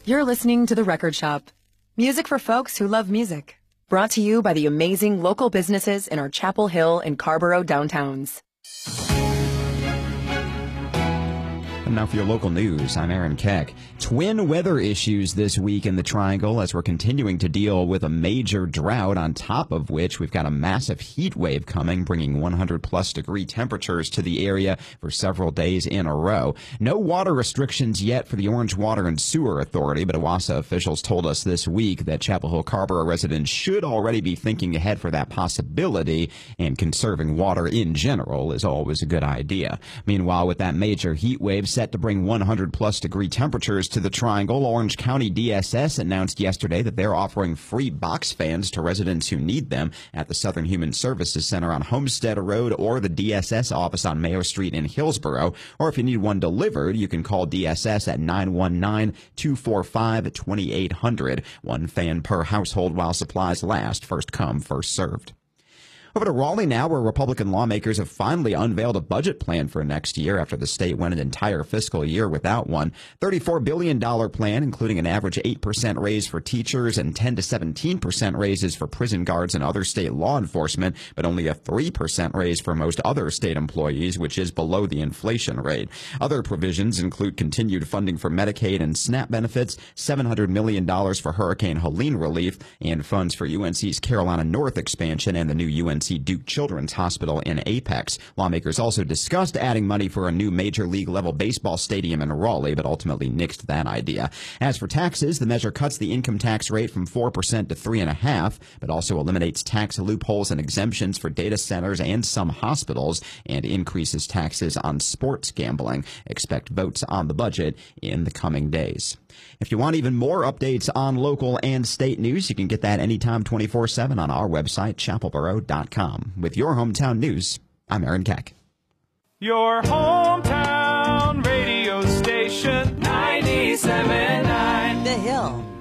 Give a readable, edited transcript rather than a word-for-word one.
You're listening to The Record Shop. Music for folks who love music. Brought to you by the amazing local businesses in our Chapel Hill and Carborough downtowns. And now for your local news, I'm Aaron Keck. Twin weather issues this week in the Triangle as we're continuing to deal with a major drought, on top of which we've got a massive heat wave coming, bringing 100-plus degree temperatures to the area for several days in a row. No water restrictions yet for the Orange Water and Sewer Authority, but OWASA officials told us this week that Chapel Hill Carborough residents should already be thinking ahead for that possibility, and conserving water in general is always a good idea. Meanwhile, with that major heat wave set to bring 100-plus degree temperatures to the Triangle, Orange County DSS announced yesterday that they're offering free box fans to residents who need them at the Southern Human Services Center on Homestead Road or the DSS office on Mayo Street in Hillsborough. Or if you need one delivered, you can call DSS at 919-245-2800. One fan per household while supplies last. First come, first served. Over to Raleigh now, where Republican lawmakers have finally unveiled a budget plan for next year after the state went an entire fiscal year without one. $34 billion plan, including an average 8% raise for teachers and 10 to 17% raises for prison guards and other state law enforcement, but only a 3% raise for most other state employees, which is below the inflation rate. Other provisions include continued funding for Medicaid and SNAP benefits, $700 million for Hurricane Helene relief, and funds for UNC's Carolina North expansion and the new UNC Duke Children's Hospital in Apex. Lawmakers also discussed adding money for a new Major League level baseball stadium in Raleigh, but ultimately nixed that idea. As for taxes, the measure cuts the income tax rate from 4% to 3.5%, but also eliminates tax loopholes and exemptions for data centers and some hospitals, and increases taxes on sports gambling. Expect votes on the budget in the coming days. If you want even more updates on local and state news, you can get that anytime 24/7 on our website, chapelboro.com. With your hometown news, I'm Aaron Keck. Your hometown radio station, 97.9 The Hill.